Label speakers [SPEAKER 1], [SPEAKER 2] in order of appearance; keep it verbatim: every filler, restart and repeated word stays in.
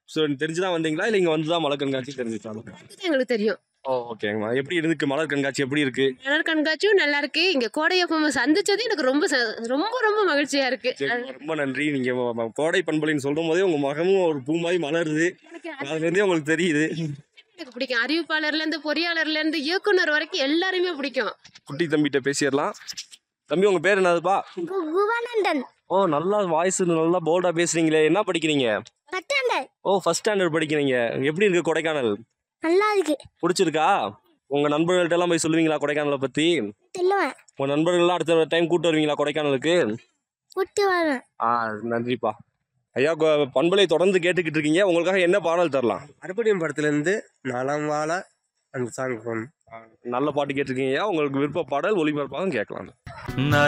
[SPEAKER 1] So தெரிஞ்சுதான் வந்தீங்களா இல்லை இங்கே வந்து தான் மலர் கண்காட்சி தெரிஞ்சுச்சாலும்?
[SPEAKER 2] எங்களுக்கு தெரியும்.
[SPEAKER 1] ஓ ஓகேங்கம்மா. எப்படி இருக்கு மலர் கண்காட்சி எப்படி இருக்கு?
[SPEAKER 2] மலர் கண்காட்சியும் நல்லா இருக்கு. இங்க கோடை எஃப்எம் சந்திச்சது எனக்கு ரொம்ப ச- ரொம்ப ரொம்ப மகிழ்ச்சியா இருக்கு.
[SPEAKER 1] சரி, ரொம்ப நன்றி. நீங்க ம- ம- கோடை பண்பலைன்னு சொல்லும் போதே உங்க மகமும் ஒரு பூ மாதிரி மலருது.
[SPEAKER 2] எனக்கு
[SPEAKER 1] அதுல இருந்தே உங்களுக்கு தெரியுது.
[SPEAKER 2] எனக்கு பிடிக்கும். அறிவிப்பாளர்ல இருந்து பொறியாளர்ல இருந்து இயக்குனர் வரைக்கும் எல்லாருமே பிடிக்கும்.
[SPEAKER 1] குட்டி தம்பிகிட்ட பேசிடலாம். தம்பி உங்க பேர் என்னதுப்பா?
[SPEAKER 3] குவானந்தன்
[SPEAKER 1] ஓ நல்லா வாய்ஸ் நல்லா போல்டா பேசுறீங்களே. என்ன படிக்கிறீங்க?
[SPEAKER 3] பத்தாண்டர்
[SPEAKER 1] ஓ ஃபர்ஸ்ட் ஸ்டாண்டர்ட் படிக்கிறீங்க. எப்படி இருக்கு கொடைக்கானல்?
[SPEAKER 3] நல்லா இருக்கு.
[SPEAKER 1] பிடிச்சிருக்கா? உங்க நண்பர்கள்ட்ட எல்லாம் போய் சொல்லுவீங்களா கொடைக்கானலை பத்தி?
[SPEAKER 3] சொல்லுவேன்.
[SPEAKER 1] உங்க நண்பர்கள்லாம் அடுத்த டைம் கூட்டு வருவீங்களா கொடைக்கானலுக்கு?
[SPEAKER 3] கூட்டு வருவேன்.
[SPEAKER 1] ஆ நன்றிப்பா. ஐயா கொ- பண்பலை தொடர்ந்து கேட்டுக்கிட்டு இருக்கீங்க. உங்களுக்காக என்ன பாடல் தரலாம்?
[SPEAKER 4] அறுபடியும் படத்துலேருந்து நலம் வாழ அந்த சாங் போகணும்.
[SPEAKER 1] நல்ல பாட்டு கேட்டிருக்கீங்க. உங்களுக்கு விருப்ப பாடல் ஒளிபரப்பாக கேட்கலாம்.